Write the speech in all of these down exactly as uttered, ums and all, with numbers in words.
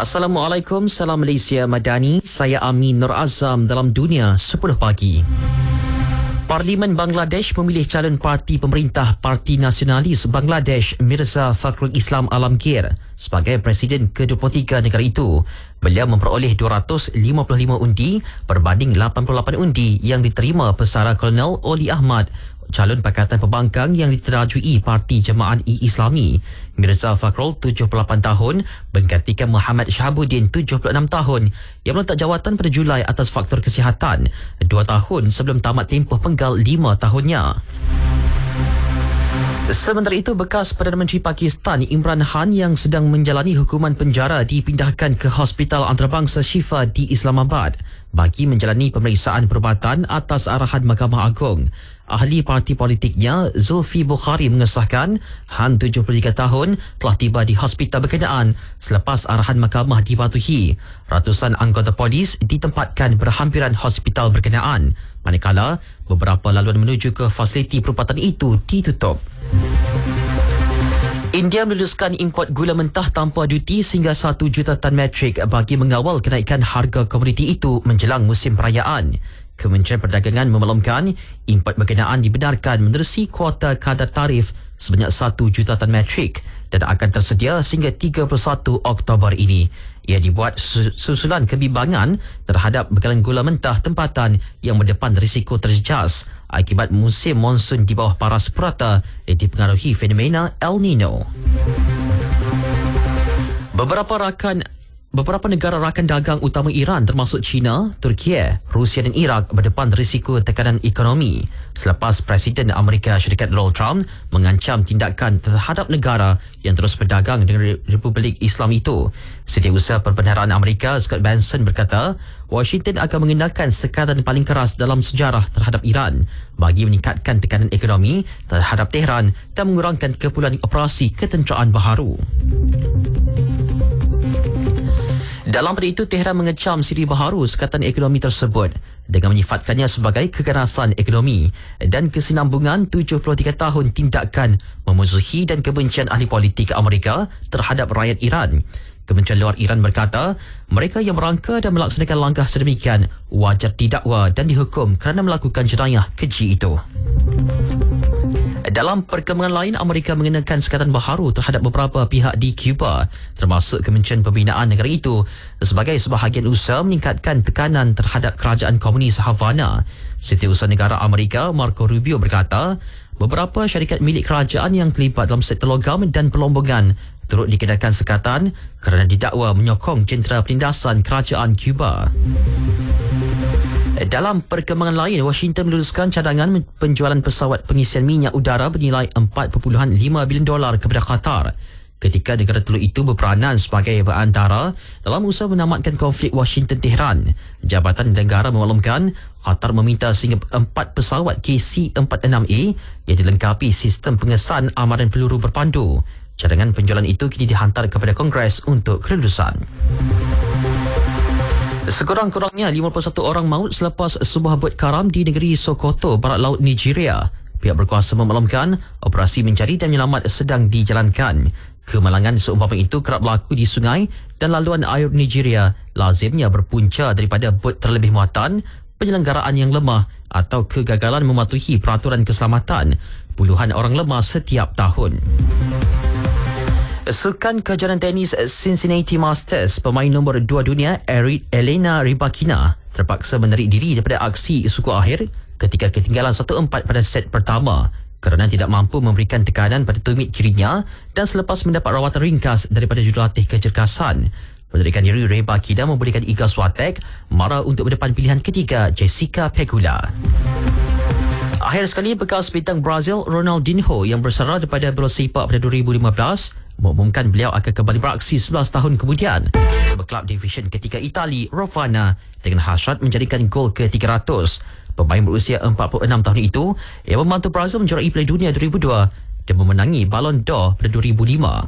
Assalamualaikum, salam Malaysia Madani. Saya Amin Nur Azam dalam Dunia sepuluh pagi. Parlimen Bangladesh memilih calon parti pemerintah Parti Nasionalis Bangladesh Mirza Fakhrul Islam Alamgir sebagai Presiden ke dua puluh tiga negara itu. Beliau memperoleh dua ratus lima puluh lima undi berbanding lapan puluh lapan undi yang diterima pesara Kolonel Oli Ahmad, calon Pakatan Pembangkang yang diterajui Parti Jemaah-i-Islami. Mirza Fakhrul, tujuh puluh lapan tahun, menggantikan Muhammad Shahabuddin, tujuh puluh enam tahun, yang meletak jawatan pada Julai atas faktor kesihatan, dua tahun sebelum tamat tempoh penggal lima tahunnya. Sementara itu, bekas Perdana Menteri Pakistan Imran Khan yang sedang menjalani hukuman penjara dipindahkan ke Hospital Antarabangsa Shifa di Islamabad bagi menjalani pemeriksaan perubatan atas arahan Mahkamah Agung. Ahli parti politiknya Zulfi Bukhari mengesahkan Han, tujuh puluh tiga tahun, telah tiba di hospital berkenaan selepas arahan mahkamah dipatuhi. Ratusan anggota polis ditempatkan berhampiran hospital berkenaan, manakala beberapa laluan menuju ke fasiliti perubatan itu ditutup. India meluluskan import gula mentah tanpa duti sehingga satu juta tan metrik bagi mengawal kenaikan harga komoditi itu menjelang musim perayaan. Kementerian Perdagangan memaklumkan import berkenaan dibenarkan menerusi kuota kadar tarif sebanyak satu juta tan metrik dan akan tersedia sehingga tiga puluh satu Oktober ini. Ia dibuat susulan kebimbangan terhadap bekalan gula mentah tempatan yang berdepan risiko terjejas akibat musim monsun di bawah paras purata yang dipengaruhi fenomena El Nino. Beberapa rakan Beberapa negara rakan dagang utama Iran termasuk China, Turki, Rusia dan Iraq berdepan risiko tekanan ekonomi selepas Presiden Amerika Syarikat Donald Trump mengancam tindakan terhadap negara yang terus berdagang dengan Republik Islam itu. Setiausaha Perbendaharaan Amerika Scott Bessent berkata, Washington akan mengenakan sekatan paling keras dalam sejarah terhadap Iran bagi meningkatkan tekanan ekonomi terhadap Tehran dan mengurangkan keperluan operasi ketenteraan baharu. Dalam pada itu, Tehran mengecam siri baharu sekatan ekonomi tersebut dengan menyifatkannya sebagai keganasan ekonomi dan kesinambungan tujuh puluh tiga tahun tindakan memusuhi dan kebencian ahli politik Amerika terhadap rakyat Iran. Kementerian Luar Iran berkata, mereka yang merangka dan melaksanakan langkah sedemikian wajar didakwa dan dihukum kerana melakukan jenayah keji itu. Dalam perkembangan lain, Amerika mengenakan sekatan baharu terhadap beberapa pihak di Cuba, termasuk Kementerian Pembinaan negara itu, sebagai sebahagian usaha meningkatkan tekanan terhadap kerajaan komunis Havana. Setiausaha Negara Amerika Marco Rubio berkata, beberapa syarikat milik kerajaan yang terlibat dalam sektor logam dan pelombongan turut dikenakan sekatan kerana didakwa menyokong jentera penindasan kerajaan Cuba. Dalam perkembangan lain, Washington meluluskan cadangan penjualan pesawat pengisian minyak udara bernilai empat perpuluhan lima bilion dolar kepada Qatar ketika negara telur itu berperanan sebagai perantara dalam usaha menamatkan konflik Washington-Tehran. Jabatan Negara memaklumkan Qatar meminta sehingga empat pesawat K C empat puluh enam A yang dilengkapi sistem pengesan amaran peluru berpandu. Cadangan penjualan itu kini dihantar kepada Kongres untuk kelulusan. Sekurang-kurangnya lima puluh satu orang maut selepas sebuah bot karam di negeri Sokoto, barat laut Nigeria. Pihak berkuasa memaklumkan operasi mencari dan menyelamat sedang dijalankan. Kemalangan seumpama itu kerap berlaku di sungai dan laluan air Nigeria, lazimnya berpunca daripada bot terlebih muatan, penyelenggaraan yang lemah atau kegagalan mematuhi peraturan keselamatan. Puluhan orang lemah setiap tahun. Sukan kejuaraan tenis Cincinnati Masters, pemain nombor dua dunia Elena Rybakina terpaksa menarik diri daripada aksi suku akhir ketika ketinggalan satu empat pada set pertama kerana tidak mampu memberikan tekanan pada tumit kirinya dan selepas mendapat rawatan ringkas daripada jurulatih kecergasan. Penarikan diri Rybakina memberikan Iga Swiatek mara untuk berdepan pilihan ketiga Jessica Pegula. Akhir sekali, bekas bintang Brazil Ronaldinho yang bersara daripada bola sepak pada dua ribu lima belas mengumumkan beliau akan kembali beraksi sebelas tahun kemudian bersama klub divisyen ketiga Itali Rovana dengan hasrat menjadikan gol ke tiga ratus. Pemain berusia empat puluh enam tahun itu yang membantu Brazil menjuarai Piala Dunia dua ribu dua dan memenangi Ballon d'Or pada dua ribu lima.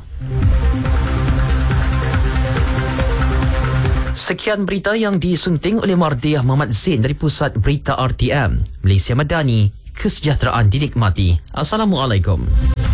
Sekian berita yang disunting oleh Mardiah Muhammad Zain dari Pusat Berita R T M. Malaysia Madani, kesejahteraan dinikmati. Assalamualaikum.